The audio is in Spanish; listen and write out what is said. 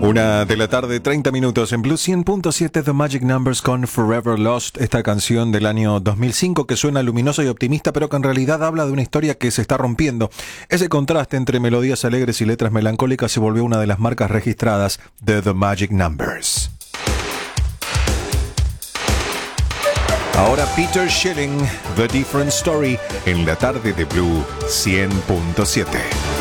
1:30 p.m. en Blue 100.7 The Magic Numbers con Forever Lost, esta canción del año 2005 que suena luminosa y optimista, pero que en realidad habla de una historia que se está rompiendo. Ese contraste entre melodías alegres y letras melancólicas se volvió una de las marcas registradas de The Magic Numbers. Ahora Peter Schilling, The Different Story, en la tarde de Blue 100.7.